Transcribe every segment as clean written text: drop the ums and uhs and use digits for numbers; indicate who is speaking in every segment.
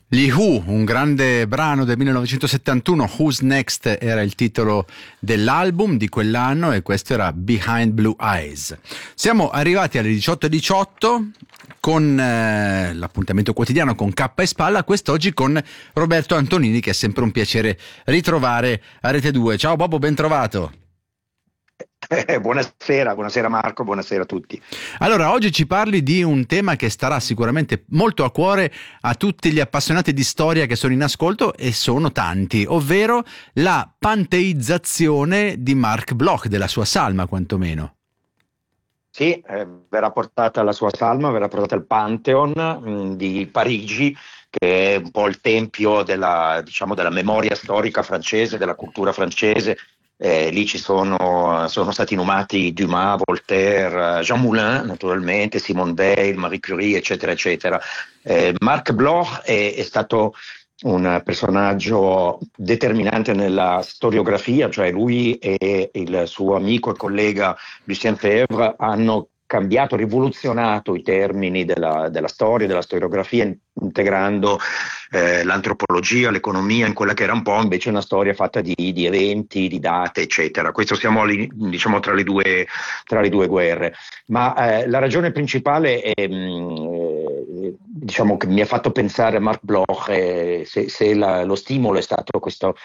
Speaker 1: Gli Who, un grande brano del 1971, Who's Next era il titolo dell'album di quell'anno e questo era Behind Blue Eyes. Siamo arrivati alle 18:18 con l'appuntamento quotidiano con K e Spalla, quest'oggi con Roberto Antonini, che è sempre un piacere ritrovare a Rete 2. Ciao Bobo, ben trovato.
Speaker 2: Buonasera Marco, buonasera a tutti.
Speaker 1: Allora, oggi ci parli di un tema che starà sicuramente molto a cuore a tutti gli appassionati di storia che sono in ascolto, e sono tanti, ovvero la panteizzazione di Marc Bloch, della sua salma quantomeno.
Speaker 2: Sì, verrà portata la sua salma, verrà portata al Pantheon di Parigi, che è un po' il tempio della memoria storica francese, della cultura francese. Lì sono stati inumati Dumas, Voltaire, Jean Moulin naturalmente, Simone Weil, Marie Curie, eccetera eccetera. Marc Bloch è stato un personaggio determinante nella storiografia, cioè lui e il suo amico e collega Lucien Febvre hanno cambiato, rivoluzionato i termini della storia, della storiografia, integrando l'antropologia, l'economia in quella che era un po' invece una storia fatta di eventi, di date, eccetera. Questo siamo tra le due guerre. Ma la ragione principale è, che mi ha fatto pensare a Marc Bloch, se lo stimolo è stato questo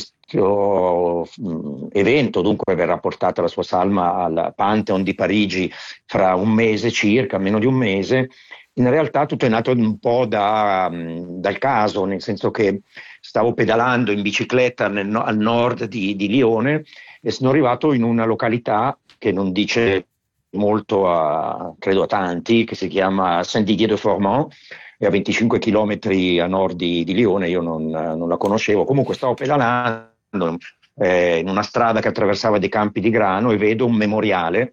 Speaker 2: evento, dunque verrà portata la sua salma al Pantheon di Parigi fra un mese circa, meno di un mese. In realtà tutto è nato un po' dal caso, nel senso che stavo pedalando in bicicletta al nord di Lione e sono arrivato in una località che non dice molto credo a tanti, che si chiama Saint-Didier-de-Formant, è a 25 chilometri a nord di Lione. Io non la conoscevo, comunque stavo pedalando in una strada che attraversava dei campi di grano e vedo un memoriale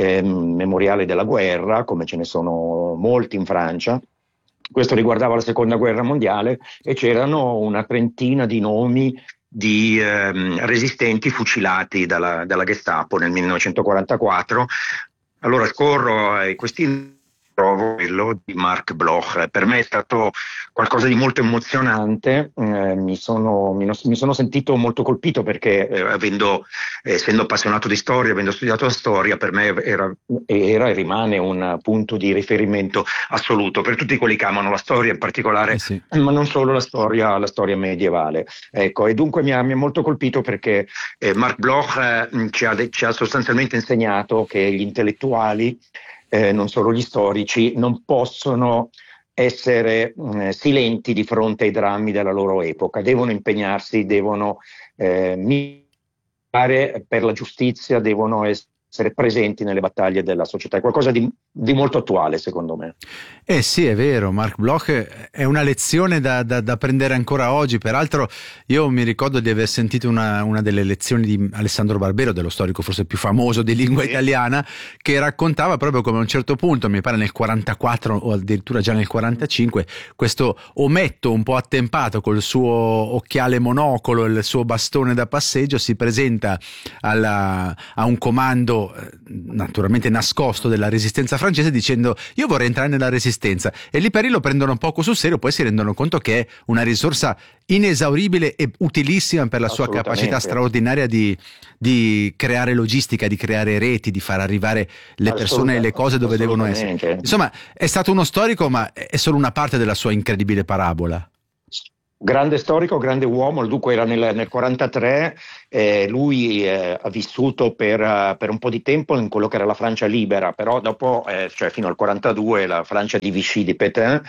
Speaker 2: della guerra, come ce ne sono molti in Francia. Questo riguardava la seconda guerra mondiale e c'erano una trentina di nomi di resistenti fucilati dalla Gestapo nel 1944. Allora scorro questi trovo quello di Marc Bloch. Per me è stato qualcosa di molto emozionante, mi sono sentito molto colpito perché essendo appassionato di storia, avendo studiato la storia, per me era e rimane un punto di riferimento assoluto per tutti quelli che amano la storia in particolare,
Speaker 1: Sì.
Speaker 2: Ma non solo la storia medievale. Ecco, e dunque mi ha molto colpito perché Marc Bloch ci ha sostanzialmente insegnato che gli intellettuali, non solo gli storici, non possono essere silenti di fronte ai drammi della loro epoca, devono impegnarsi, devono militare per la giustizia, devono essere presenti nelle battaglie della società. È qualcosa di molto attuale, secondo me.
Speaker 1: Sì, è vero, Marc Bloch è una lezione da prendere ancora oggi. Peraltro io mi ricordo di aver sentito una delle lezioni di Alessandro Barbero, dello storico forse più famoso di lingua italiana, che raccontava proprio come a un certo punto, mi pare nel 44 o addirittura già nel 45, questo ometto un po' attempato col suo occhiale monocolo e il suo bastone da passeggio si presenta a un comando naturalmente nascosto della resistenza francese dicendo: io vorrei entrare nella resistenza, e lì per lì lo prendono poco sul serio, poi si rendono conto che è una risorsa inesauribile e utilissima per la sua capacità straordinaria di creare logistica, di creare reti, di far arrivare le persone e le cose dove devono essere. Insomma, è stato uno storico, ma è solo una parte della sua incredibile parabola.
Speaker 2: Grande storico, grande uomo. Dunque era nel 43, lui ha vissuto per un po' di tempo in quello che era la Francia libera, però dopo, cioè fino al 42, la Francia di Vichy, di Pétain,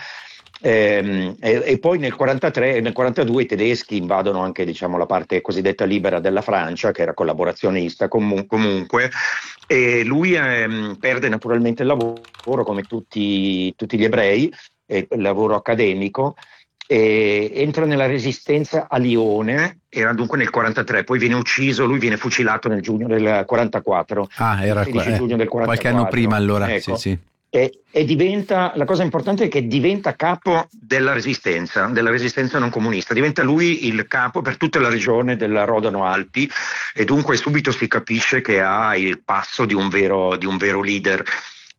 Speaker 2: e poi nel 43 e nel 42 i tedeschi invadono anche, diciamo, la parte cosiddetta libera della Francia, che era collaborazionista comunque, e lui perde naturalmente il lavoro come tutti gli ebrei, il lavoro accademico. E entra nella resistenza a Lione, era dunque nel 43, poi viene ucciso, lui viene fucilato nel giugno del 44.
Speaker 1: Era
Speaker 2: 16 giugno del 44.
Speaker 1: Qualche anno prima, allora.
Speaker 2: Ecco.
Speaker 1: Sì.
Speaker 2: E diventa, la cosa importante è che diventa capo della resistenza non comunista, diventa lui il capo per tutta la regione della Rodano-Alpi, e dunque subito si capisce che ha il passo di un vero leader.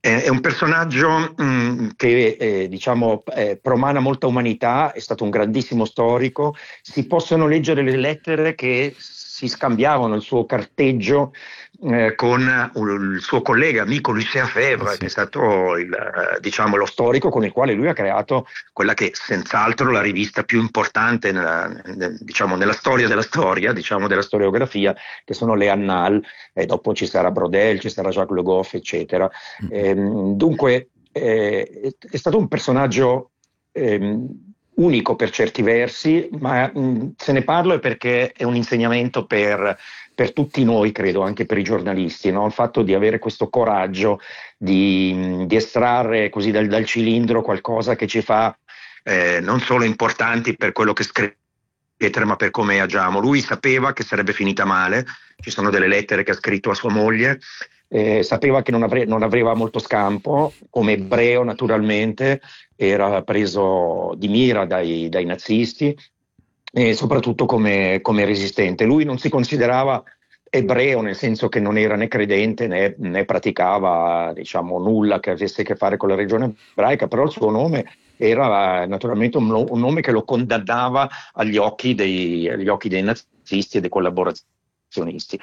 Speaker 2: È un personaggio che diciamo promana molta umanità, è stato un grandissimo storico. Si possono leggere le lettere che si scambiavano il suo carteggio con il suo collega amico Lucien Febvre,
Speaker 1: Sì.
Speaker 2: che è stato diciamo, lo storico con il quale lui ha creato quella che senz'altro è la rivista più importante diciamo, nella storia, diciamo, della storiografia, che sono le Annales, e dopo ci sarà Brodel, ci sarà Jacques Le Goff, eccetera. Dunque è stato un personaggio unico per certi versi, ma se ne parlo è perché è un insegnamento per tutti noi, credo, anche per i giornalisti, no? Il fatto di avere questo coraggio di estrarre così dal cilindro qualcosa che ci fa non solo importanti per quello che scrive, ma per come agiamo. Lui sapeva che sarebbe finita male, ci sono delle lettere che ha scritto a sua moglie, sapeva che non aveva molto scampo, come ebreo naturalmente, era preso di mira dai nazisti e soprattutto come resistente. Lui non si considerava ebreo, nel senso che non era né credente né praticava, diciamo, nulla che avesse a che fare con la religione ebraica, però il suo nome era naturalmente un nome che lo condannava agli occhi dei nazisti e dei collaborazionisti.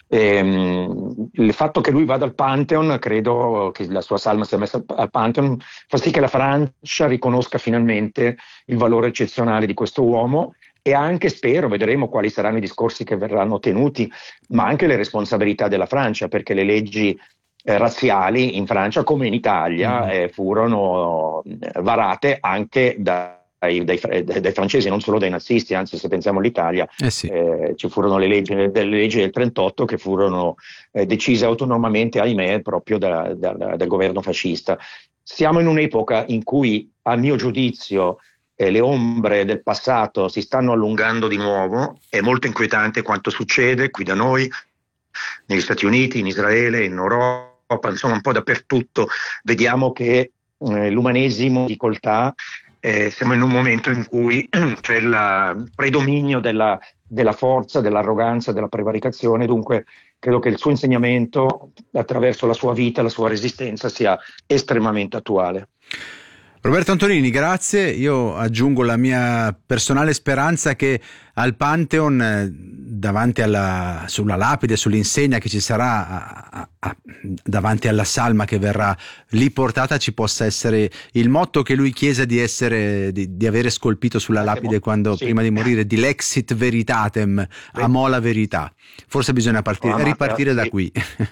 Speaker 2: Il fatto che lui vada al Pantheon, credo che la sua salma sia messa al Pantheon, fa sì che la Francia riconosca finalmente il valore eccezionale di questo uomo, e anche, spero, vedremo quali saranno i discorsi che verranno tenuti, ma anche le responsabilità della Francia, perché le leggi razziali in Francia come in Italia furono varate anche dai francesi, non solo dai nazisti. Anzi, se pensiamo all'Italia,
Speaker 1: Sì.
Speaker 2: ci furono delle leggi del 38 che furono decise autonomamente, ahimè, proprio dal governo fascista. Siamo in un'epoca in cui, a mio giudizio, le ombre del passato si stanno allungando di nuovo. È molto inquietante quanto succede qui da noi, negli Stati Uniti, in Israele, in Europa, insomma un po' dappertutto. Vediamo che l'umanesimo, difficoltà, siamo in un momento in cui c'è il predominio della forza, dell'arroganza, della prevaricazione. Dunque credo che il suo insegnamento, attraverso la sua vita, la sua resistenza, sia estremamente attuale.
Speaker 1: Roberto Antonini, grazie. Io aggiungo la mia personale speranza che al Pantheon, davanti sulla lapide, sull'insegna che ci sarà davanti alla salma che verrà lì portata, ci possa essere il motto che lui chiese di avere scolpito sulla lapide quando,
Speaker 2: sì,
Speaker 1: prima di morire, di Lexit Veritatem, amò la verità. Forse bisogna ripartire da qui.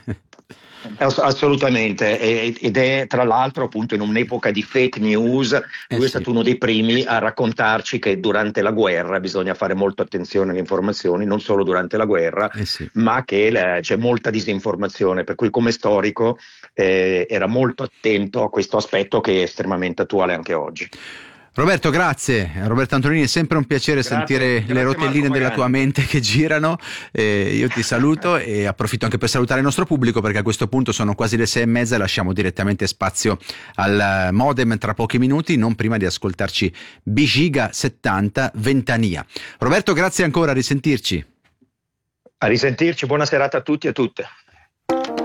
Speaker 2: Assolutamente, ed è tra l'altro appunto in un'epoca di fake news. Lui è stato uno dei primi a raccontarci che durante la guerra bisogna fare molto attenzione alle informazioni, non solo durante la guerra, ma che c'è molta disinformazione, per cui come storico era molto attento a questo aspetto che è estremamente attuale anche oggi.
Speaker 1: Roberto, grazie. Roberto Antonini, è sempre un piacere sentire le rotelline della tua mente che girano. Io ti saluto e approfitto anche per salutare il nostro pubblico, perché a questo punto sono quasi le 6:30 e lasciamo direttamente spazio al modem tra pochi minuti, non prima di ascoltarci Bigiga 70 Ventania. Roberto, grazie ancora, a risentirci.
Speaker 2: A risentirci, buona serata a tutti e a tutte.